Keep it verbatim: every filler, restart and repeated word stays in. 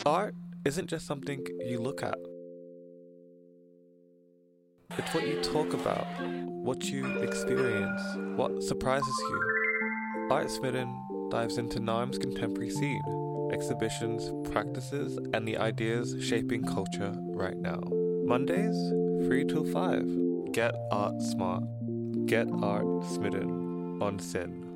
Art isn't just something you look at. It's what you talk about, what you experience, what surprises you. Art Smitten dives into Naarm's contemporary scene, exhibitions, practices, and the ideas shaping culture right now. Mondays, three till five. Get art smart. Get art smitten on Sin.